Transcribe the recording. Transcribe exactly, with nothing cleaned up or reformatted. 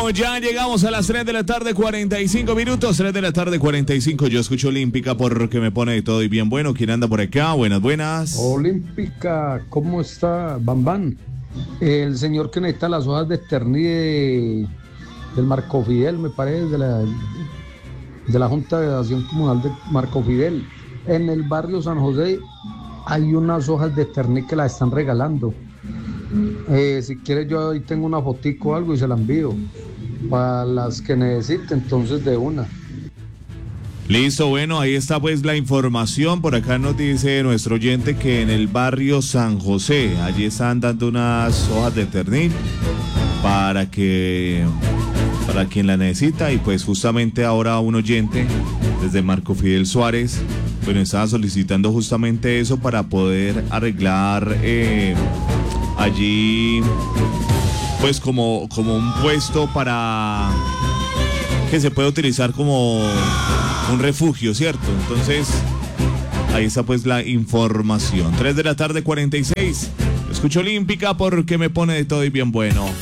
Bueno, ya llegamos a las tres de la tarde, cuarenta y cinco minutos. tres de la tarde, cuarenta y cinco. Yo escucho Olímpica porque me pone de todo y bien bueno. ¿Quién anda por acá? Buenas, buenas. Olímpica, ¿cómo está? Bambán. El señor que necesita las hojas de Eterni de, del Marco Fidel, me parece, de la, de la Junta de Acción Comunal de Marco Fidel. En el barrio San José hay unas hojas de Eterni que las están regalando. Eh, si quieres, yo ahí tengo una fotico o algo y se la envío para las que necesite, entonces de una. Listo, bueno, ahí está pues la información. Por acá nos dice nuestro oyente que en el barrio San José, allí están dando unas hojas de Eternit para que para quien la necesita. Y pues justamente ahora un oyente desde Marco Fidel Suárez, bueno, estaba solicitando justamente eso para poder arreglar eh, allí pues como, como un puesto para que se pueda utilizar como un refugio, ¿cierto? Entonces ahí está pues la información. tres de la tarde, cuarenta y seis. Escucho Olímpica porque me pone de todo y bien bueno.